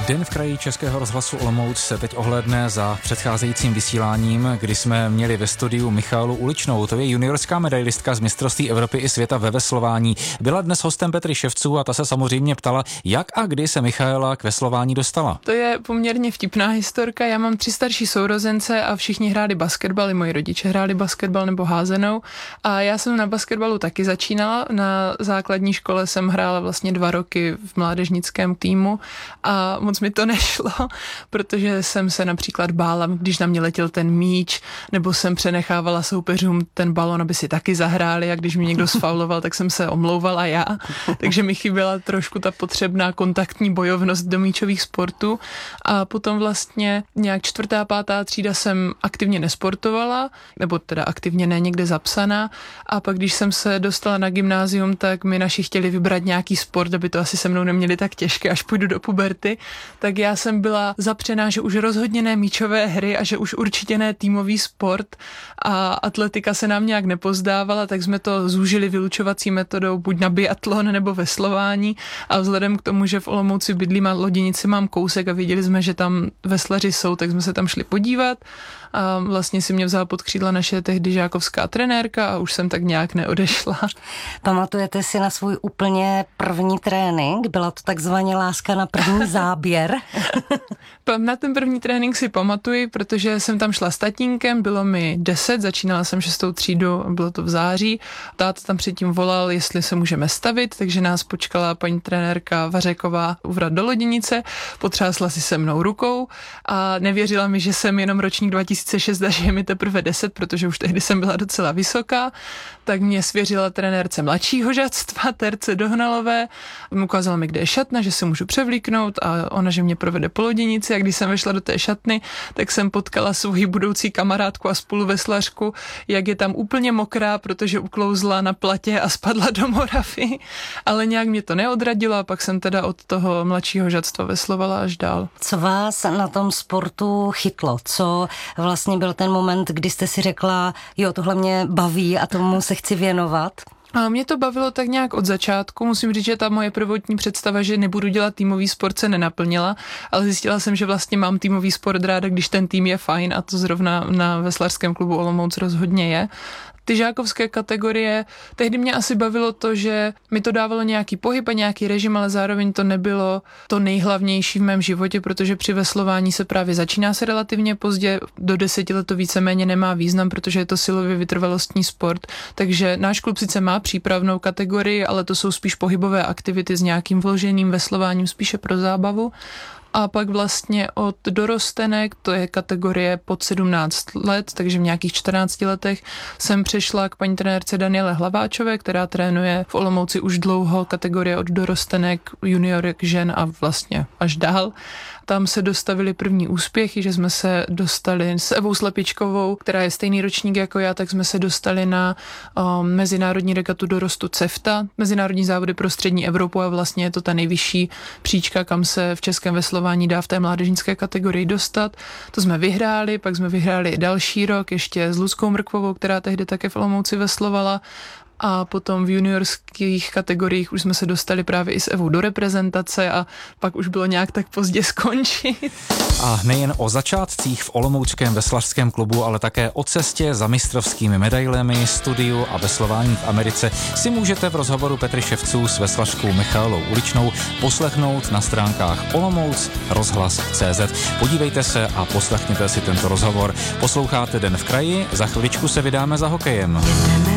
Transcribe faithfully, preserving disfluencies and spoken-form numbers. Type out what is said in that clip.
Den v kraji Českého rozhlasu Olomouc se teď ohlédne za předcházejícím vysíláním, kdy jsme měli ve studiu Michaelu Uličnou. To je juniorská medailistka z mistrovství Evropy i světa ve veslování. Byla dnes hostem Petry Ševců a ta se samozřejmě ptala, jak a kdy se Michaela k veslování dostala. To je poměrně vtipná historka. Já mám tři starší sourozence a všichni hráli basketbal, i moji rodiče hráli basketbal nebo házenou. A já jsem na basketbalu taky začínala. Na základní škole jsem hrála vlastně dva roky v mládežnickém týmu a moc mi to nešlo, protože jsem se například bála, když na mě letěl ten míč, nebo jsem přenechávala soupeřům ten balon, aby si taky zahráli, a když mi někdo sfauloval, tak jsem se omlouvala já. Takže mi chyběla trošku ta potřebná kontaktní bojovnost do míčových sportů. A potom vlastně nějak čtvrtá, pátá třída jsem aktivně nesportovala, nebo teda aktivně ne někde zapsaná. A pak, když jsem se dostala na gymnázium, tak mi naši chtěli vybrat nějaký sport, aby to asi se mnou neměli tak těžké, až půjdu do puberty. Tak já jsem byla zapřená, že už rozhodně ne míčové hry a že už určitě ne týmový sport a atletika se nám nějak nepozdávala, tak jsme to zúžili vylučovací metodou buď na biatlon nebo veslování a vzhledem k tomu, že v Olomouci bydlím a Loděnici mám kousek a viděli jsme, že tam veslaři jsou, tak jsme se tam šli podívat a vlastně si mě vzala pod křídla naše tehdy žákovská trenérka a už jsem tak nějak neodešla. Pamatujete si na svůj úplně první trénink? Byla to takzvaně láska na první záběr? Na ten první trénink si pamatuji, protože jsem tam šla s tatínkem, bylo mi deset, začínala jsem šestou třídu, bylo to v září. Táta tam předtím volal, jestli se můžeme stavit, takže nás počkala paní trenérka Vařeková u vrat do Loděnice, potřásla si se mnou rukou a nevěřila mi, že jsem jenom ročník dva tisíce šest a že je mi teprve deset, protože už tehdy jsem byla docela vysoká, tak mě svěřila trenérce mladšího žadstva, Terce Dohnalové, ukázala mi, kde je šatna, že se můžu převlíknout a ona, že mě provede po Loděnici, a když jsem vešla do té šatny, tak jsem potkala svoji budoucí kamarádku a spoluveslařku, jak je tam úplně mokrá, protože uklouzla na platě a spadla do Moravy, ale nějak mě to neodradilo a pak jsem teda od toho mladšího žadstva veslovala až dál. Co vás na tom sportu chytlo? Co vlastně byl ten moment, kdy jste si řekla, jo, tohle mě baví a tomu se chci věnovat? A mě to bavilo tak nějak od začátku. Musím říct, že ta moje prvotní představa, že nebudu dělat týmový sport, se nenaplnila, ale zjistila jsem, že vlastně mám týmový sport ráda, když ten tým je fajn, a to zrovna na veslařském klubu Olomouc rozhodně je. Ty žákovské kategorie, tehdy mě asi bavilo to, že mi to dávalo nějaký pohyb a nějaký režim, ale zároveň to nebylo to nejhlavnější v mém životě, protože při veslování se právě začíná se relativně pozdě, do deseti let to víceméně nemá význam, protože je to silově vytrvalostní sport, takže náš klub sice má přípravnou kategorii, ale to jsou spíš pohybové aktivity s nějakým vloženým veslováním spíše pro zábavu. A pak vlastně od dorostenek, to je kategorie pod sedmnáct let, takže v nějakých čtrnácti letech jsem přešla k paní trenérce Daniele Hlaváčové, která trénuje v Olomouci už dlouho kategorie od dorostenek, juniorek, žen a vlastně až dál. Tam se dostavili první úspěchy, že jsme se dostali s Evou Slepičkovou, která je stejný ročník jako já, tak jsme se dostali na um, mezinárodní regatu dorostu CEFTA, mezinárodní závody pro střední Evropu, a vlastně je to ta nejvyšší příčka, kam se v českém veslování dá v té mládežnické kategorii dostat. To jsme vyhráli, pak jsme vyhráli další rok ještě s Luckou Mrkvovou, která tehdy také v Olomouci veslovala. A potom v juniorských kategoriích už jsme se dostali právě i s Evou do reprezentace a pak už bylo nějak tak pozdě skončit. A nejen o začátcích v olomouckém veslařském klubu, ale také o cestě za mistrovskými medailemi, studiu a veslování v Americe si můžete v rozhovoru Petry Ševců s veslařkou Michaelou Uličnou poslechnout na stránkách Olomouc rozhlas tečka cé zet. Podívejte se a poslechněte si tento rozhovor. Posloucháte Den v kraji, za chviličku se vydáme za hokejem.